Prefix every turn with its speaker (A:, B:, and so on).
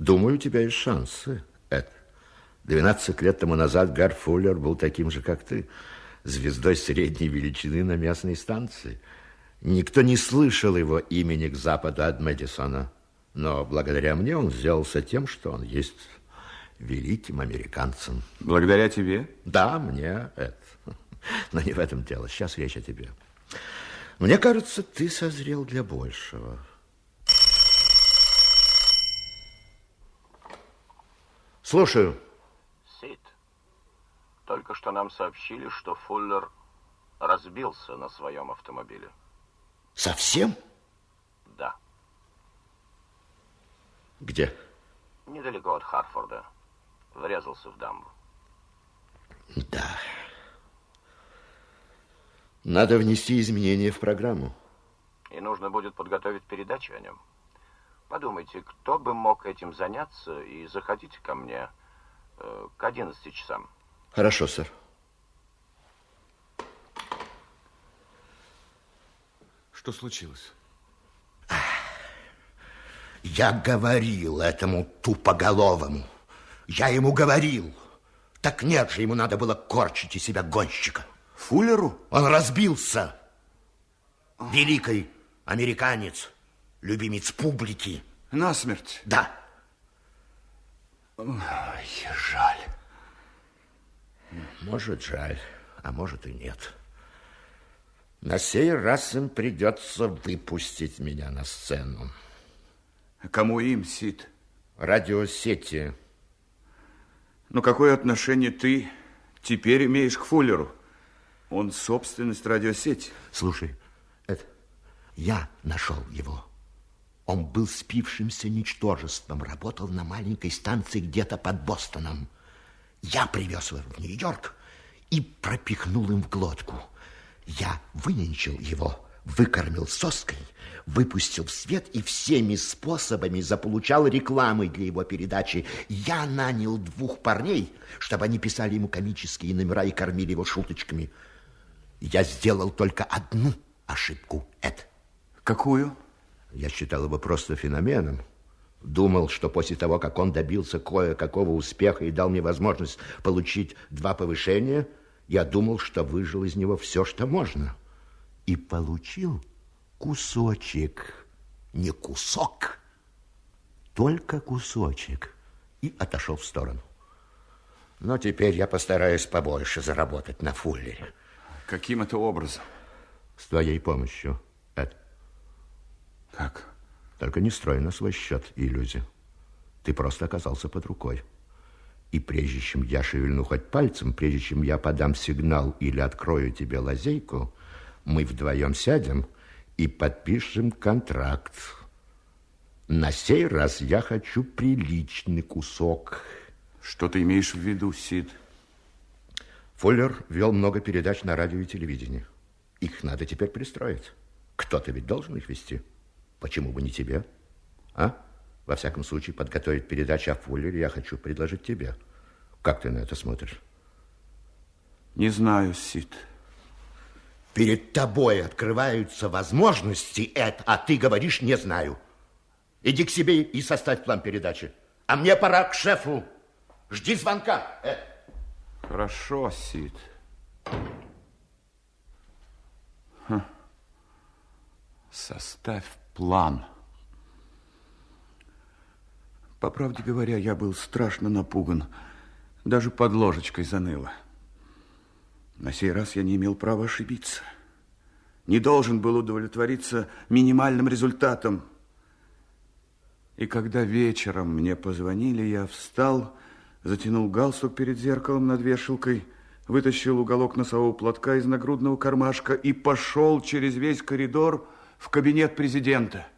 A: Думаю, у тебя есть шансы, Эд. 12 лет тому назад Гард Фуллер был таким же, как ты, звездой средней величины на местной станции. Никто не слышал его имени к западу от Мэдисона, но благодаря мне он сделался тем, что он есть, великим американцем.
B: Благодаря тебе?
A: Да, мне, Эд. Но не в этом дело. Сейчас речь о тебе. Мне кажется, ты созрел для большего. Слушаю.
C: Сид, только что нам сообщили, что Фуллер разбился на своем автомобиле.
A: Совсем?
C: Да.
A: Где?
C: Недалеко от Хартфорда. Врезался в дамбу.
A: Да. Надо внести изменения в программу.
C: И нужно будет подготовить передачу о нем. Подумайте, кто бы мог этим заняться, и заходите ко мне к 11 часам.
A: Хорошо, сэр.
B: Что случилось?
A: Я говорил этому тупоголовому. Я ему говорил. Так нет же, ему надо было корчить из себя гонщика.
B: Фуллеру?
A: Он разбился. Великий американец, любимец публики.
B: Насмерть?
A: Да.
B: Ой, жаль.
A: Может, жаль, а может и нет. На сей раз им придется выпустить меня на сцену.
B: Кому им, Сид?
A: Радиосети.
B: Но какое отношение ты теперь имеешь к Фуллеру? Он собственность радиосети.
A: Слушай, Эд, я нашел его. Он был спившимся ничтожеством, работал на маленькой станции где-то под Бостоном. Я привез его в Нью-Йорк и пропихнул им в глотку. Я выненчил его, выкормил соской, выпустил в свет и всеми способами заполучал рекламы для его передачи. Я нанял 2 парней, чтобы они писали ему комические номера и кормили его шуточками. Я сделал только одну ошибку, Эд.
B: Какую?
A: Я считал его просто феноменом. Думал, что после того, как он добился кое-какого успеха и дал мне возможность получить 2 повышения, я думал, что выжил из него все, что можно. И получил кусочек. Не кусок, только кусочек. И отошел в сторону. Но теперь я постараюсь побольше заработать на Фуллере.
B: Каким это образом?
A: С твоей помощью, Эд.
B: Как?
A: Только не строй на свой счет иллюзий. Ты просто оказался под рукой. И прежде чем я шевельну хоть пальцем, прежде чем я подам сигнал или открою тебе лазейку, мы вдвоем сядем и подпишем контракт. На сей раз я хочу приличный кусок.
B: Что ты имеешь в виду, Сид?
A: Фуллер вел много передач на радио и телевидении. Их надо теперь пристроить. Кто-то ведь должен их вести. Почему бы не тебе? А? Во всяком случае, подготовить передачу о Фуллере я хочу предложить тебе. Как ты на это смотришь?
B: Не знаю, Сид.
A: Перед тобой открываются возможности, Эд, а ты говоришь «не знаю». Иди к себе и составь план передачи. А мне пора к шефу. Жди звонка, Эд.
B: Хорошо, Сид. Составь план. По правде говоря, я был страшно напуган. Даже под ложечкой заныло. На сей раз я не имел права ошибиться. Не должен был удовлетвориться минимальным результатом. И когда вечером мне позвонили, я встал, затянул галстук перед зеркалом над вешалкой, вытащил уголок носового платка из нагрудного кармашка и пошел через весь коридор в кабинет президента.